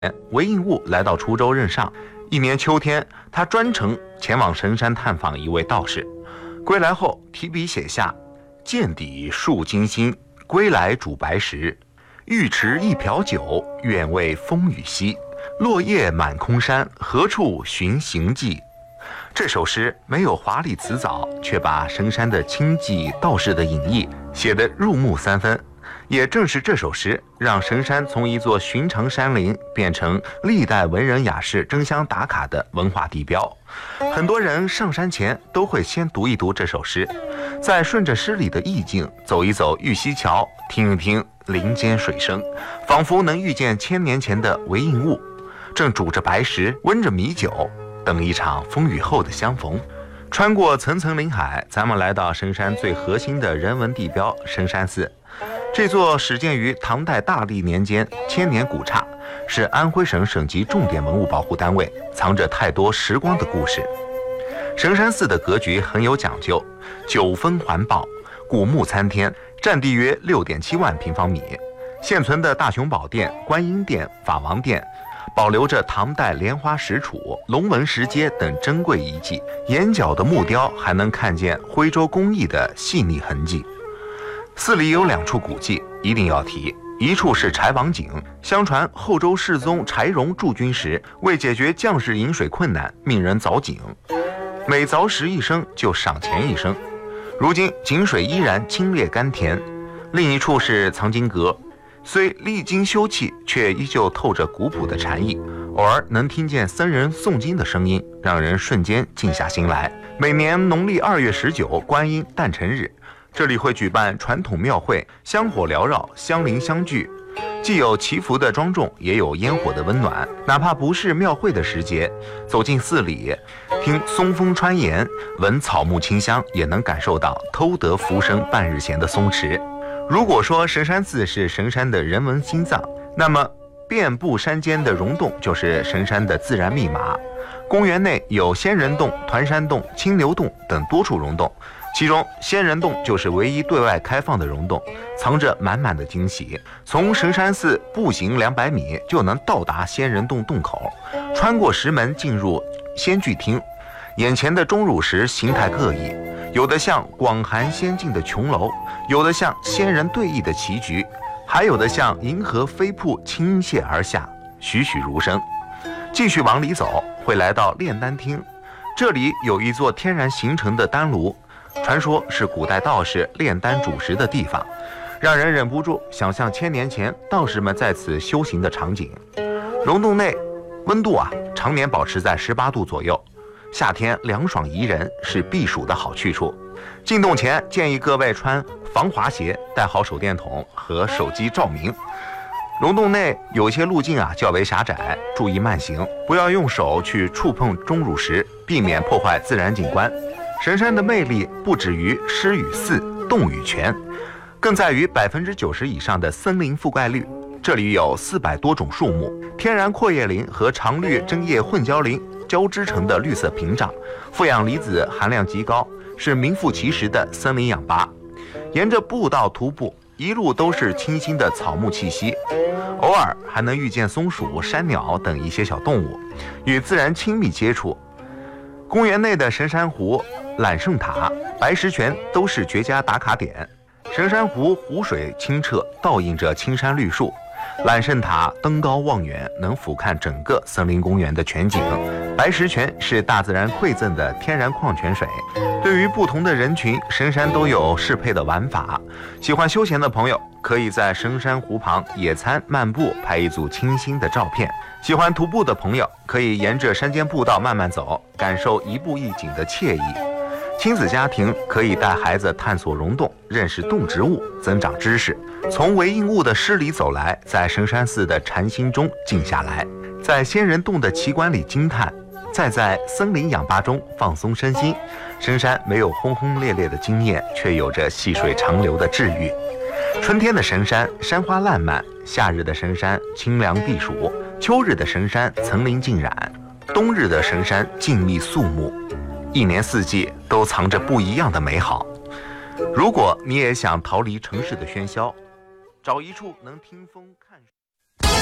韦应物来到滁州任上。一年秋天，他专程前往神山探访一位道士。归来后，提笔写下：“见底数金星，归来煮白石。欲持一瓢酒，愿为风雨息。落叶满空山，何处寻行迹？”这首诗没有华丽辞藻，却把神山的清寂、道士的隐逸写得入木三分。也正是这首诗，让神山从一座寻常山林变成历代文人雅士争相打卡的文化地标。很多人上山前都会先读一读这首诗，再顺着诗里的意境走一走玉溪桥，听一听林间水声，仿佛能遇见1000年前的韦应物，正煮着白石，温着米酒，等一场风雨后的相逢。穿过层层林海，咱们来到神山最核心的人文地标神山寺。这座始建于唐代大历年间，千年古刹，是安徽省省级重点文物保护单位，藏着太多时光的故事。神山寺的格局很有讲究，9分环抱，古木参天，占地约6.7万平方米。现存的大雄宝殿、观音殿、法王殿保留着唐代莲花石杵、龙纹石阶等珍贵遗迹，眼角的木雕还能看见徽州工艺的细腻痕迹。寺里有2处古迹一定要提，一处是柴王井。相传后周世宗柴荣驻军时，为解决将士饮水困难，命人凿井，每凿石1升就赏钱1升。如今井水依然清冽甘甜。另一处是藏经阁，虽历经修葺，却依旧透着古朴的禅意，偶尔能听见僧人诵经的声音，让人瞬间静下心来。每年农历2月19观音诞辰日，这里会举办传统庙会，香火缭绕，香邻相聚，既有祈福的庄重，也有烟火的温暖。哪怕不是庙会的时节，走进寺里，听松风穿檐，闻草木清香，也能感受到偷得浮生半日闲的松弛。如果说神山寺是神山的人文心脏，那么遍布山间的溶洞就是神山的自然密码。公园内有仙人洞、团山洞、清流洞等多处溶洞，其中仙人洞就是唯一对外开放的溶洞，藏着满满的惊喜。从神山寺步行200米就能到达仙人洞洞口，穿过石门进入仙具厅。眼前的钟乳石形态各异，有的像广寒仙境的琼楼，有的像仙人对弈的棋局，还有的像银河飞瀑倾泻而下，栩栩如生。继续往里走，会来到炼丹厅，这里有一座天然形成的丹炉，传说是古代道士炼丹煮食的地方，让人忍不住想象1000年前道士们在此修行的场景。溶洞内温度常年保持在18度左右，夏天凉爽宜人，是避暑的好去处。进洞前建议各位穿防滑鞋，带好手电筒和手机照明。溶洞内有些路径较为狭窄，注意慢行，不要用手去触碰钟乳石，避免破坏自然景观。神山的魅力不止于诗与寺、洞与泉，更在于90%以上的森林覆盖率。这里有400多种树木，天然阔叶林和常绿针叶混交林交织成的绿色屏障，负氧离子含量极高，是名副其实的森林氧吧。沿着步道徒步，一路都是清新的草木气息，偶尔还能遇见松鼠、山鸟等一些小动物，与自然亲密接触。公园内的神山湖、揽胜塔、白石泉都是绝佳打卡点。神山湖湖水清澈，倒映着青山绿树；揽胜塔登高望远，能俯瞰整个森林公园的全景。白石泉是大自然馈赠的天然矿泉水。对于不同的人群，神山都有适配的玩法。喜欢休闲的朋友可以在神山湖旁野餐漫步，拍一组清新的照片。喜欢徒步的朋友可以沿着山间步道慢慢走，感受一步一景的惬意。亲子家庭可以带孩子探索溶洞，认识动植物，增长知识。从韦应物的诗里走来，在神山寺的禅心中静下来，在仙人洞的奇观里惊叹，再在森林氧吧中放松身心。神山没有轰轰烈烈的惊艳，却有着细水长流的治愈。春天的神山山花烂漫，夏日的神山清凉避暑，秋日的神山层林尽染，冬日的神山静谧肃穆。一年四季都藏着不一样的美好。如果你也想逃离城市的喧嚣，找一处能听风看水。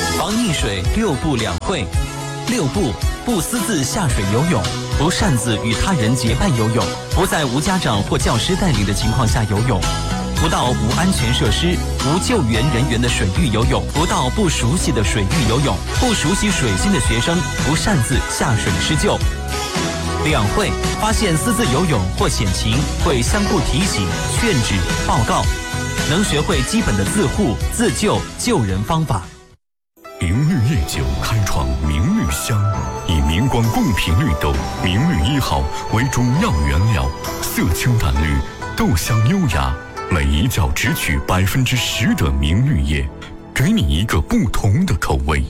防溺水6不2会。6不：不私自下水游泳，不擅自与他人结伴游泳，不在无家长或教师带领的情况下游泳，不到无安全设施、无救援人员的水域游泳，不到不熟悉的水域游泳，不熟悉水性的学生不擅自下水施救。2会：发现私自游泳或险情，会相互提醒、劝止、报告，能学会基本的自护、自救、救人方法。 明绿夜酒开创明绿香，以明光贡品绿豆明绿1号为主要原料，色清淡绿，豆香优雅，每一窖只取10%的明绿叶，给你一个不同的口味。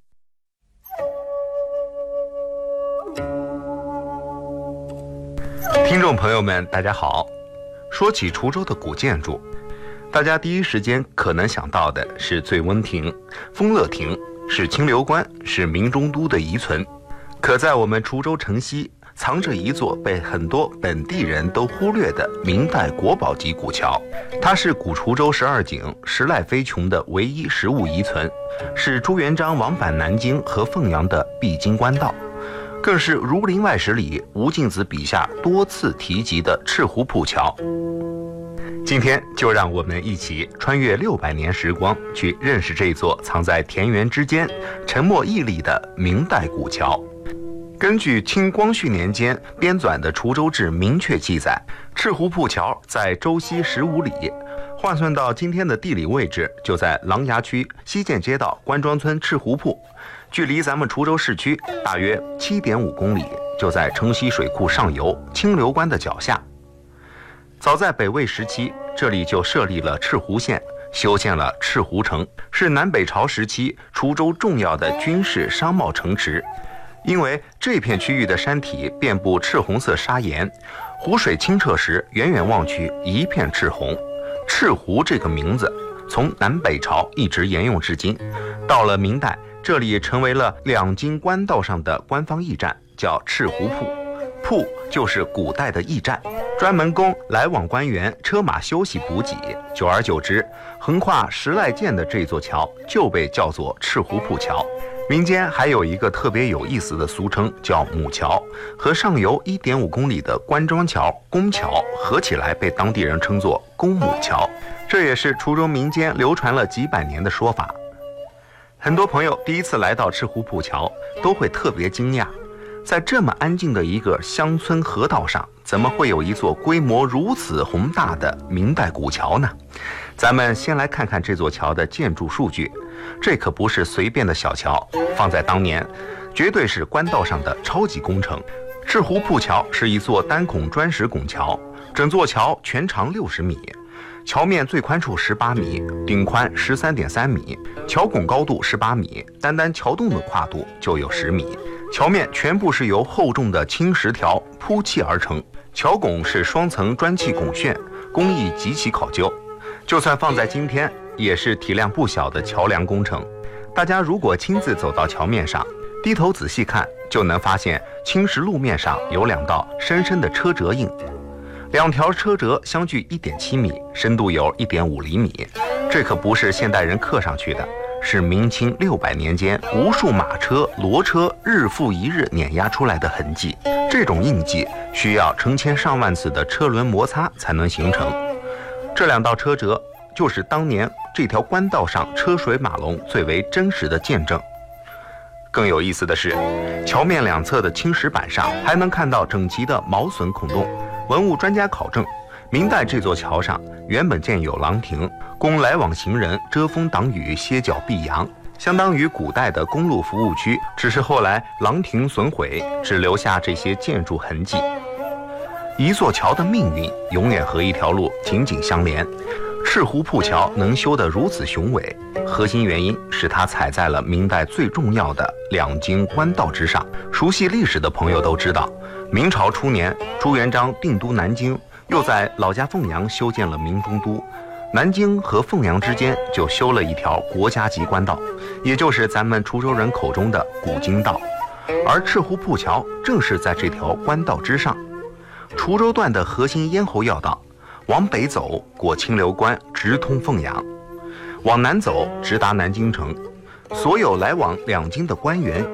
听众朋友们，大家好。说起滁州的古建筑，大家第一时间可能想到的是醉翁亭、丰乐亭，是清流观，是明中都的遗存。可在我们滁州城西，藏着一座被很多本地人都忽略的明代国宝级古桥，它是古滁州12景时赖飞琼的唯一实物遗存，是朱元璋往返南京和凤阳的必经官道，更是《儒林外史》里吴敬梓笔下多次提及的赤湖铺桥。今天就让我们一起穿越600年时光，去认识这座藏在田园之间、沉默屹立的明代古桥。根据清光绪年间编纂的《滁州志》明确记载，赤湖铺桥在州西15里，换算到今天的地理位置，就在琅琊区西涧街道关庄村赤湖铺，距离咱们滁州市区大约7.5公里，就在城西水库上游清流关的脚下。早在北魏时期，这里就设立了赤湖县，修建了赤湖城，是南北朝时期滁州重要的军事商贸城池。因为这片区域的山体遍布赤红色砂岩，湖水清澈时，远远望去一片赤红。赤湖这个名字从南北朝一直沿用至今，到了明代，这里成为了两京官道上的官方驿站，叫赤湖铺。铺就是古代的驿站，专门供来往官员车马休息补给。久而久之，横跨时赖涧的这座桥就被叫做赤湖铺桥。民间还有一个特别有意思的俗称，叫母桥，和上游1.5公里的关庄桥、公桥合起来，被当地人称作公母桥。这也是滁州民间流传了几百年的说法。很多朋友第一次来到赤湖铺桥，都会特别惊讶，在这么安静的一个乡村河道上，怎么会有一座规模如此宏大的明代古桥呢？咱们先来看看这座桥的建筑数据，这可不是随便的小桥，放在当年，绝对是官道上的超级工程。赤湖铺桥是一座单孔砖石拱桥，整座桥全长60米，桥面最宽处18米，顶宽13.3米，桥拱高度18米，单桥洞的跨度就有10米。桥面全部是由厚重的青石条铺砌而成，桥拱是双层砖砌拱券，工艺极其考究。就算放在今天，也是体量不小的桥梁工程。大家如果亲自走到桥面上，低头仔细看，就能发现青石路面上有2道深深的车辙印，2条车辙相距1.7米，深度有1.5厘米。这可不是现代人刻上去的，是明清600年间无数马车、骡车日复一日碾压出来的痕迹。这种印记需要成千上万次的车轮摩擦才能形成。这2道车辙就是当年这条官道上车水马龙最为真实的见证。更有意思的是，桥面2侧的青石板上还能看到整齐的毛笋孔洞。文物专家考证，明代这座桥上原本建有廊亭，供来往行人遮风挡雨、歇脚避阳，相当于古代的公路服务区。只是后来廊亭损毁，只留下这些建筑痕迹。一座桥的命运永远和一条路紧紧相连。赤湖铺桥能修得如此雄伟，核心原因是它踩在了明代最重要的两京官道之上。熟悉历史的朋友都知道，明朝初年，朱元璋定都南京，又在老家凤阳修建了明中都，南京和凤阳之间就修了一条国家级官道，也就是咱们滁州人口中的古京道。而赤湖铺桥正是在这条官道之上。滁州段的核心咽喉要道，往北走过清流关，直通凤阳；往南走直达南京城。 所有来往两京的官员